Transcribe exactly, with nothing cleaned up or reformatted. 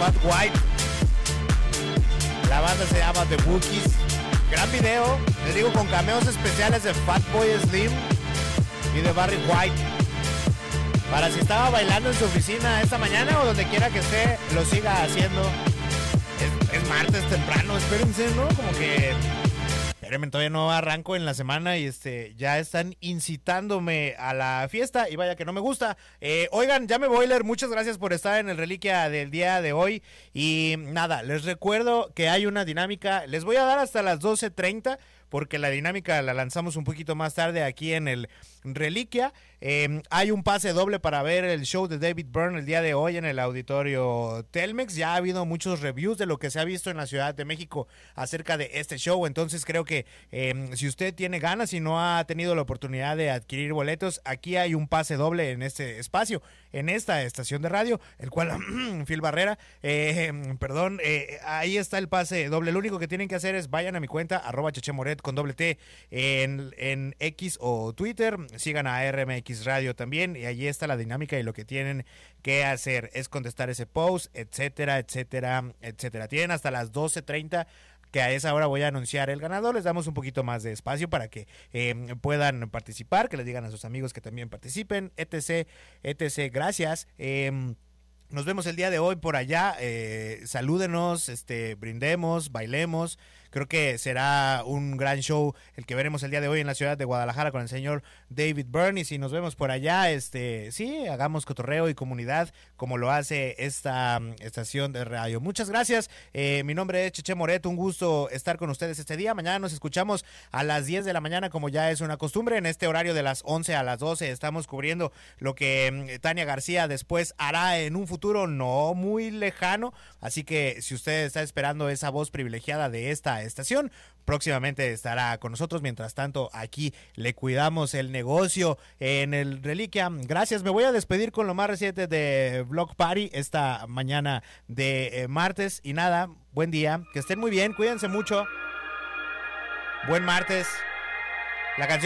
Fat White. La banda se llama The Wookiees. Gran video, les digo, con cameos especiales de Fatboy Slim y de Barry White. Para si estaba bailando en su oficina esta mañana o donde quiera que esté, lo siga haciendo. Es, es martes temprano, espérense, ¿no? Como que... Espérenme, todavía no arranco en la semana y este ya están incitándome a la fiesta y vaya que no me gusta. Eh, oigan, ya me voy, Ler, muchas gracias por estar en el Reliquia del día de hoy. Y nada, les recuerdo que hay una dinámica, les voy a dar hasta las doce treinta porque la dinámica la lanzamos un poquito más tarde aquí en el Reliquia. Eh, hay un pase doble para ver el show de David Byrne el día de hoy en el auditorio Telmex. Ya ha habido muchos reviews de lo que se ha visto en la Ciudad de México acerca de este show, entonces creo que eh, si usted tiene ganas y no ha tenido la oportunidad de adquirir boletos, aquí hay un pase doble en este espacio, en esta estación de radio, el cual Phil Barrera, eh, perdón, eh, ahí está el pase doble. Lo único que tienen que hacer es vayan a mi cuenta arroba chechemoret con doble T en, en X o Twitter, sigan a R M X Radio también y allí está la dinámica y lo que tienen que hacer es contestar ese post, etcétera, etcétera, etcétera. Tienen hasta las doce treinta que a esa hora voy a anunciar el ganador. Les damos un poquito más de espacio para que eh, puedan participar, que les digan a sus amigos que también participen, etc, etc. Gracias. Eh, nos vemos el día de hoy por allá. Eh, salúdenos, este, brindemos, bailemos. Creo que será un gran show el que veremos el día de hoy en la ciudad de Guadalajara con el señor David Byrne. Y si nos vemos por allá, este, sí, hagamos cotorreo y comunidad como lo hace esta um, estación de radio. Muchas gracias. Eh, mi nombre es Cheche Moret. Un gusto estar con ustedes este día. Mañana nos escuchamos a las diez de la mañana, como ya es una costumbre. En este horario de las once a las doce estamos cubriendo lo que um, Tania García después hará en un futuro no muy lejano. Así que si usted está esperando esa voz privilegiada de esta estación, próximamente estará con nosotros. Mientras tanto, aquí le cuidamos el negocio en el Reliquia. Gracias, me voy a despedir con lo más reciente de Block Party esta mañana de eh, martes. Y nada, buen día, que estén muy bien, cuídense mucho. Buen martes. La canción